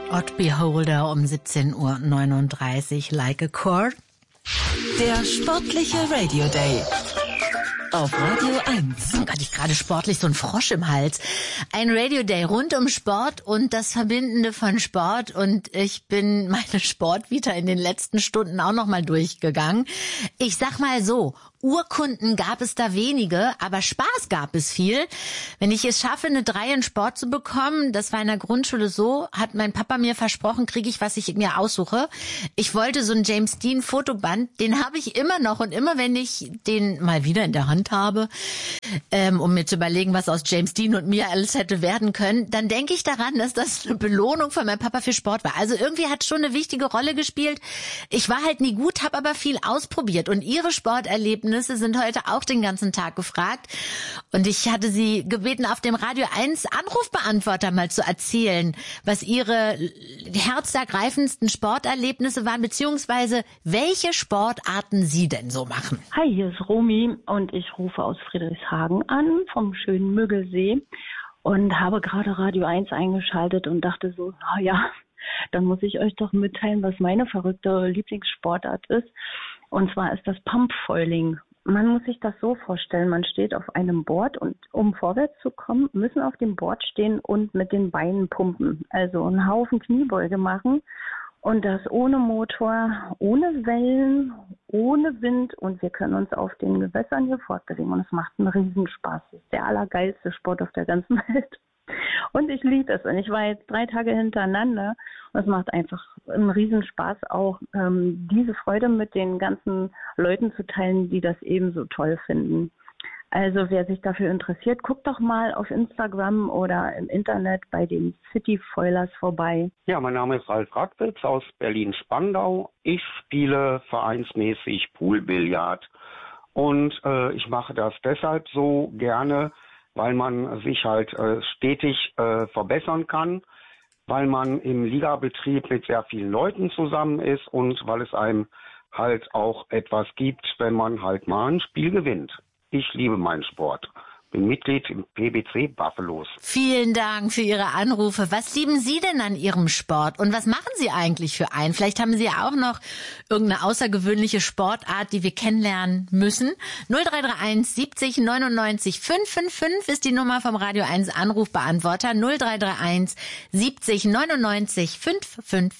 Odd Beholder um 17:39 Uhr, Like a Chord. Der sportliche Radio Day. Auf Radio 1. Oh Gott, ich gerade sportlich so ein Frosch im Hals. Ein Radio Day rund um Sport und das Verbindende von Sport. Und ich bin meine Sportvita in den letzten Stunden auch noch mal durchgegangen. Ich sag mal so, Urkunden gab es da wenige, aber Spaß gab es viel. Wenn ich es schaffe, eine 3 in Sport zu bekommen, das war in der Grundschule so, hat mein Papa mir versprochen, kriege ich, was ich mir aussuche. Ich wollte so einen James Dean Fotoband, den habe ich immer noch und immer wenn ich den mal wieder in der Hand habe, um mir zu überlegen, was aus James Dean und mir alles hätte werden können, dann denke ich daran, dass das eine Belohnung von meinem Papa für Sport war. Also irgendwie hat schon eine wichtige Rolle gespielt. Ich war halt nie gut, habe aber viel ausprobiert und ihre Sporterlebnisse sind heute auch den ganzen Tag gefragt. Und ich hatte sie gebeten, auf dem Radio 1 Anrufbeantworter mal zu erzählen, was ihre herzergreifendsten Sporterlebnisse waren, beziehungsweise welche Sportarten sie denn so machen. Hi, hier ist Romy und ich rufe aus Friedrichshagen an, vom schönen Müggelsee und habe gerade Radio 1 eingeschaltet und dachte so, dann muss ich euch doch mitteilen, was meine verrückte Lieblingssportart ist. Und zwar ist das Pumpfoiling. Man muss sich das so vorstellen, man steht auf einem Board und um vorwärts zu kommen, müssen auf dem Board stehen und mit den Beinen pumpen. Also einen Haufen Kniebeuge machen und das ohne Motor, ohne Wellen, ohne Wind und wir können uns auf den Gewässern hier fortbewegen und es macht einen Riesenspaß. Das ist der allergeilste Sport auf der ganzen Welt. Und ich liebe es. Und ich war jetzt 3 Tage hintereinander. Und es macht einfach einen Riesenspaß, auch diese Freude mit den ganzen Leuten zu teilen, die das ebenso toll finden. Also wer sich dafür interessiert, guckt doch mal auf Instagram oder im Internet bei den City Foilers vorbei. Ja, mein Name ist Ralf Radwitz aus Berlin-Spandau. Ich spiele vereinsmäßig Poolbillard. Und ich mache das deshalb so gerne, weil man sich halt stetig verbessern kann, weil man im Ligabetrieb mit sehr vielen Leuten zusammen ist und weil es einem halt auch etwas gibt, wenn man halt mal ein Spiel gewinnt. Ich liebe meinen Sport. Bin Mitglied im PBC Buffalos. Vielen Dank für Ihre Anrufe. Was lieben Sie denn an Ihrem Sport? Und was machen Sie eigentlich für einen? Vielleicht haben Sie ja auch noch irgendeine außergewöhnliche Sportart, die wir kennenlernen müssen. 0331 70 99 555 ist die Nummer vom Radio 1 Anrufbeantworter. 0331 70 99 555.